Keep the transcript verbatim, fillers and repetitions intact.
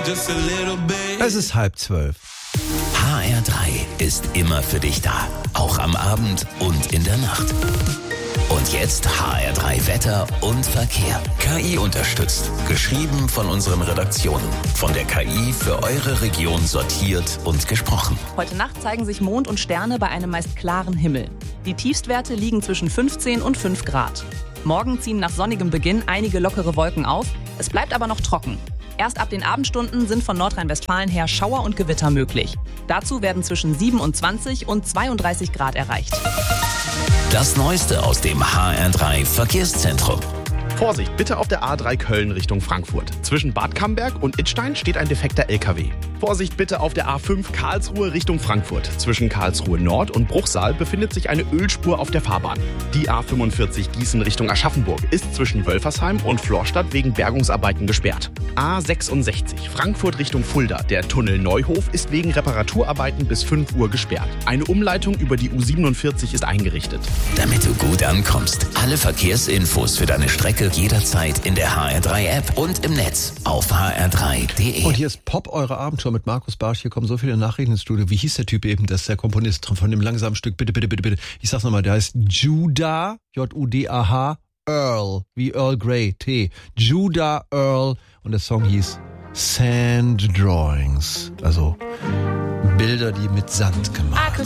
Es ist halb zwölf. H R drei ist immer für dich da. Auch am Abend und in der Nacht. Und jetzt H R drei Wetter und Verkehr. K I unterstützt. Geschrieben von unseren Redaktionen. Von der K I für eure Region sortiert und gesprochen. Heute Nacht zeigen sich Mond und Sterne bei einem meist klaren Himmel. Die Tiefstwerte liegen zwischen fünfzehn und fünf Grad. Morgen ziehen nach sonnigem Beginn einige lockere Wolken auf. Es bleibt aber noch trocken. Erst ab den Abendstunden sind von Nordrhein-Westfalen her Schauer und Gewitter möglich. Dazu werden zwischen siebenundzwanzig und zweiunddreißig Grad erreicht. Das Neueste aus dem H R drei Verkehrszentrum. Vorsicht, bitte auf der A drei Köln Richtung Frankfurt. Zwischen Bad Camberg und Idstein steht ein defekter L K W. Vorsicht bitte auf der A fünf Karlsruhe Richtung Frankfurt. Zwischen Karlsruhe Nord und Bruchsal befindet sich eine Ölspur auf der Fahrbahn. Die A fünfundvierzig Gießen Richtung Aschaffenburg ist zwischen Wölfersheim und Florstadt wegen Bergungsarbeiten gesperrt. A sechsundsechzig Frankfurt Richtung Fulda. Der Tunnel Neuhof ist wegen Reparaturarbeiten bis fünf Uhr gesperrt. Eine Umleitung über die U siebenundvierzig ist eingerichtet. Damit du gut ankommst. Alle Verkehrsinfos für deine Strecke jederzeit in der H R drei App und im Netz auf h r drei punkt d e. Und hier ist Pop, eure Abendshow mit Markus Barsch. Hier kommen so viele Nachrichten ins Studio. Wie hieß der Typ eben? Das ist der Komponist von dem langsamen Stück. Bitte, bitte, bitte, bitte. Ich sag's nochmal. Der heißt Judah, J U D A H, Earl, wie Earl Grey, T. Judah Earl. Und der Song hieß Sand Drawings. Also Bilder, die mit Sand gemacht sind.